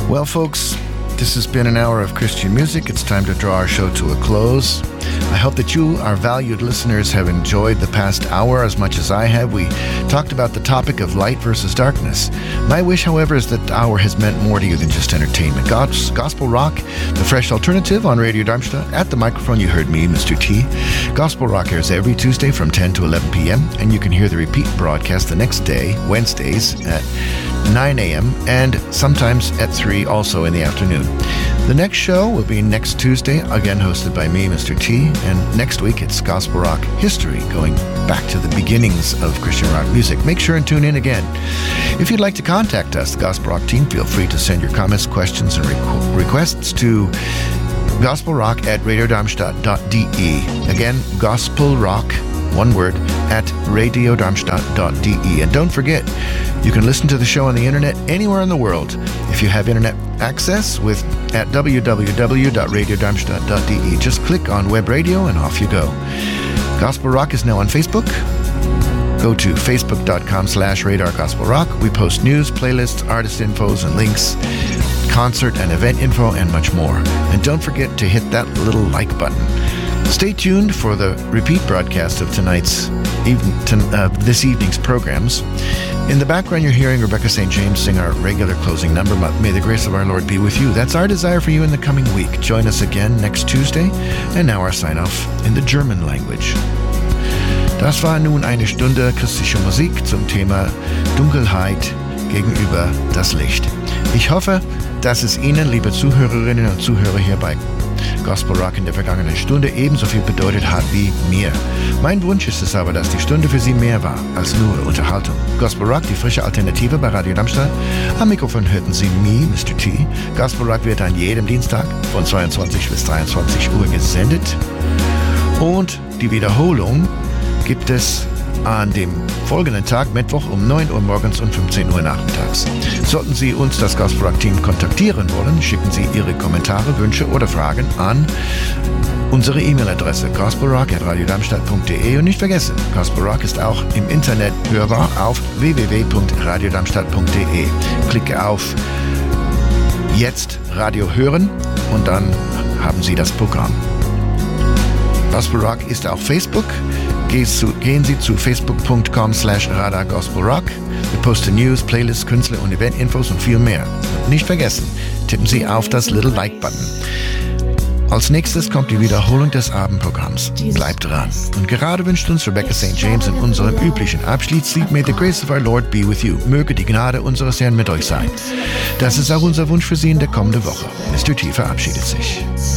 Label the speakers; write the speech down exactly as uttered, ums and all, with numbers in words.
Speaker 1: Well, folks, this has been an hour of Christian music. It's time to draw our show to a close. I hope that you, our valued listeners, have enjoyed the past hour as much as I have. We talked about the topic of light versus darkness. My wish, however, is that the hour has meant more to you than just entertainment. God's Gospel Rock, the fresh alternative on Radio Darmstadt. At the microphone, you heard me, Mister T. Gospel Rock airs every Tuesday from ten to eleven p.m., and you can hear the repeat broadcast the next day, Wednesdays, at nine a.m., and sometimes at three, also in the afternoon. The next show will be next Tuesday, again hosted by me, Mister T, and next week it's Gospel Rock History, going back to the beginnings of Christian rock music. Make sure and tune in again. If you'd like to contact us, the Gospel Rock team, feel free to send your comments, questions, and requ- requests to gospelrock at radiodarmstadt dot d e. Again, gospelrock, one word, at radiodarmstadt dot d e. And don't forget, you can listen to the show on the internet anywhere in the world if you have internet access with at w w w dot radiodarmstadt dot d e. Just click on web radio and off you go. Gospel Rock is now on Facebook. Go to facebook.com slash radar gospel rock. We post news, playlists, artist infos, and links, concert and event info, and much more. And don't forget to hit that little like button. Stay tuned for the repeat broadcast of tonight's even, uh, this evening's programs. In the background, you're hearing Rebecca Saint James sing our regular closing number, May the Grace of Our Lord Be With You. That's our desire for you in the coming week. Join us again next Tuesday. And now our sign-off in the German language. Das war nun eine Stunde christliche Musik zum Thema Dunkelheit gegenüber das Licht. Ich hoffe, dass es Ihnen, liebe Zuhörerinnen und Zuhörer hier bei Gospel Rock in der vergangenen Stunde ebenso viel bedeutet hat wie mir. Mein Wunsch ist es aber, dass die Stunde für Sie mehr war als nur Unterhaltung. Gospel Rock, die frische Alternative bei Radio Darmstadt. Am Mikrofon hörten Sie mich, Mister T. Gospel Rock wird an jedem Dienstag von zweiundzwanzig bis dreiundzwanzig Uhr gesendet. Und die Wiederholung gibt es an dem folgenden Tag, Mittwoch, um neun Uhr morgens und fünfzehn Uhr nachmittags. Sollten Sie uns, das Gospel Rock Team, kontaktieren wollen, schicken Sie Ihre Kommentare, Wünsche oder Fragen an unsere E-Mail-Adresse gospelrock at radiodarmstadt punkt d e. Und nicht vergessen, Gospel Rock ist auch im Internet hörbar auf w w w punkt radiodarmstadt punkt d e. Klicke auf Jetzt Radio hören und dann haben Sie das Programm. Gospel Rock ist auf Facebook. Gehen Sie zu facebook.com slash radar gospel rock. Wir posten News, Playlists, Künstler und Eventinfos und viel mehr. Und nicht vergessen, tippen Sie auf das Little Like-Button. Als nächstes kommt die Wiederholung des Abendprogramms. Bleibt dran. Und gerade wünscht uns Rebecca Saint James in unserem üblichen Abschiedslied May the Grace of Our Lord Be With You. Möge die Gnade unseres Herrn mit euch sein. Das ist auch unser Wunsch für Sie in der kommenden Woche. Mister T verabschiedet sich.